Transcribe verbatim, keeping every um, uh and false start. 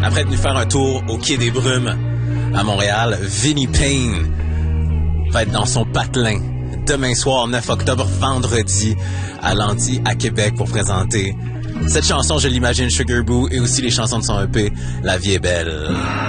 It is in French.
après être venu faire un tour au Quai des Brumes à Montréal, Vinnie Payne va être dans son patelin demain soir, neuf octobre, vendredi, à l'Anti à Québec pour présenter cette chanson, je l'imagine, Sugar Boo, et aussi les chansons de son E P, La vie est belle.